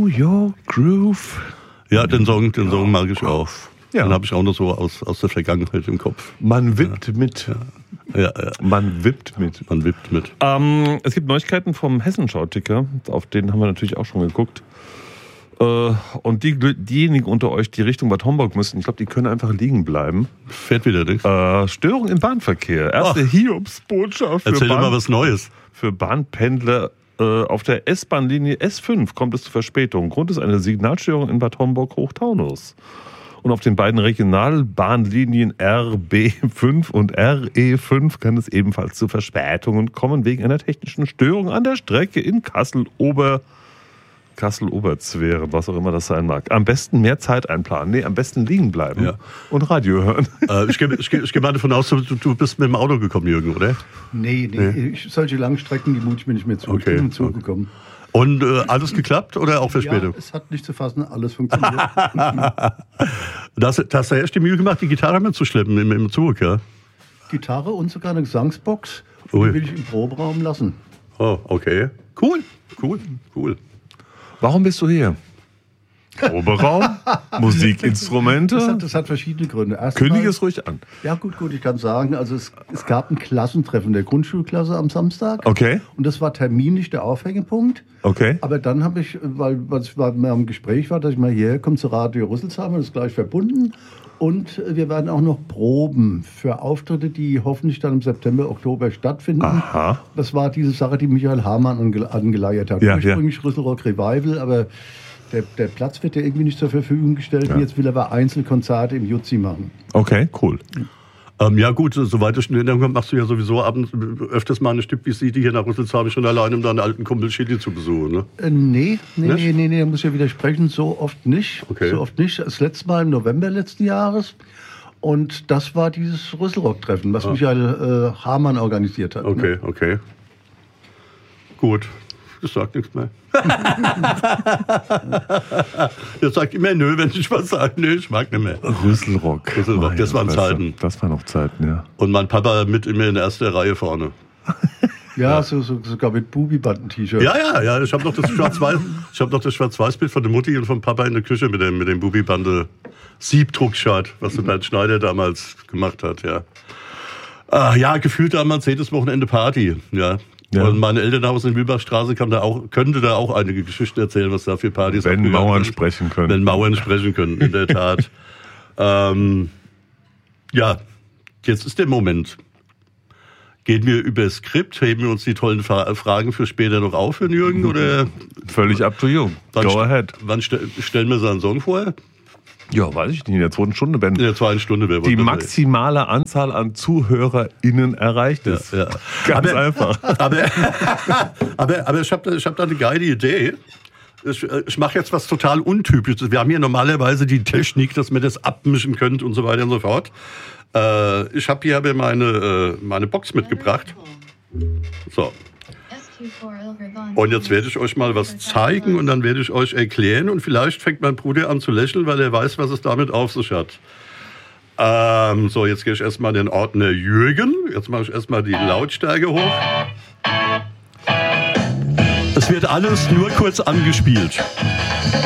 York Groove. Ja, den Song mag ich auch. Ja. Den habe ich auch noch so aus der Vergangenheit im Kopf. Man wippt mit. Ja. Man wippt mit. Es gibt Neuigkeiten vom Hessenschau-Ticker. Auf den haben wir natürlich auch schon geguckt. Und diejenigen unter euch, die Richtung Bad Homburg müssen, ich glaube, die können einfach liegen bleiben. Fährt wieder nichts. Störung im Bahnverkehr. Erste Hiobsbotschaft. Erzähl dir mal was Neues. Für Bahnpendler auf der S-Bahn-Linie S5 kommt es zu Verspätungen. Grund ist eine Signalstörung in Bad Homburg-Hochtaunus. Und auf den beiden Regionalbahnlinien RB5 und RE5 kann es ebenfalls zu Verspätungen kommen wegen einer technischen Störung an der Strecke in Kassel-Oberzweren, was auch immer das sein mag. Am besten mehr Zeit einplanen. Nee, am besten liegen bleiben und Radio hören. Ich gehe mal davon aus, du bist mit dem Auto gekommen, Jürgen, oder? Nee. Solche langen Strecken, die mute ich mir nicht mehr zu. Okay. Ich bin mit dem Zug gekommen. Und alles geklappt oder auch Verspätung? Ja, es hat nicht zu fassen, alles funktioniert. Da hast du erst die Mühe gemacht, die Gitarre mitzuschleppen im Zug, ja? Gitarre und sogar eine Gesangsbox. Die will ich im Proberaum lassen. Oh, okay. Cool. Warum bist du hier? Proberaum, Musikinstrumente. Das hat verschiedene Gründe. Kündige es ruhig an. Ja, gut, ich kann sagen, also es gab ein Klassentreffen der Grundschulklasse am Samstag. Okay. Und das war terminlich der Aufhängepunkt. Okay. Aber dann habe ich, weil es mal im Gespräch war, dass ich mal hierher komme zu Radio Rüsselsheim, das ist gleich verbunden. Und wir werden auch noch proben für Auftritte, die hoffentlich dann im September, Oktober stattfinden. Aha. Das war diese Sache, die Michael Hamann angeleiert hat. Ursprünglich Rüsselrock Revival, aber der Platz wird ja irgendwie nicht zur Verfügung gestellt. Und jetzt will er aber Einzelkonzerte im Jutzi machen. Okay, cool. Ja gut, soweit ich in Erinnerung habe, machst du ja sowieso abends öfters mal eine Stippvisite hier nach Rüsselsheim schon allein, um deinen alten Kumpel Chili zu besuchen, ne? Nee, da muss ich ja widersprechen, so oft nicht. Okay. So oft nicht. Das letzte Mal im November letzten Jahres. Und das war dieses Rüsselrock-Treffen, was Michael Hamann organisiert hat. Okay. Gut. Das sagt nichts mehr. Jetzt sagt immer nö, wenn ich was sage. Nö, ich mag nicht mehr. Rüsselrock, das waren Zeiten. Das waren noch Zeiten, ja. Und mein Papa mit immer in der ersten Reihe vorne. Ja, sogar mit Bubi-Banden-T-Shirt. Ja. Ich habe noch das Schwarz-Weiß-Bild von der Mutti und vom Papa in der Küche mit dem Bubi-Bande-Siebdruck-Shirt, was der Bernd Schneider damals gemacht hat, ja. Gefühlt damals jedes Wochenende Party, ja. Und meine Elternhaus in Wilbachstraße könnte da auch einige Geschichten erzählen, was da für Partys Wenn Mauern sprechen können. Wenn Mauern sprechen können, in der Tat. Jetzt ist der Moment. Gehen wir über Skript, heben wir uns die tollen Fragen für später noch auf, Herrn Jürgen? Oder? Völlig up to you. Go ahead. Wann stellen wir so einen Song vor? Ja, weiß ich nicht. In der zweiten Stunde, Ben. In der zweiten Stunde wäre die maximale Anzahl an ZuhörerInnen erreicht ist. Ja. Ganz einfach. Aber ich hab da eine geile Idee. Ich mache jetzt was total Untypisches. Wir haben hier normalerweise die Technik, dass wir das abmischen können und so weiter und so fort. Ich habe hier meine Box mitgebracht. So. Und jetzt werde ich euch mal was zeigen und dann werde ich euch erklären und vielleicht fängt mein Bruder an zu lächeln, weil er weiß, was es damit auf sich hat. So, jetzt gehe ich erstmal in den Ordner Jürgen. Jetzt mache ich erstmal die Lautstärke hoch. Es wird alles nur kurz angespielt.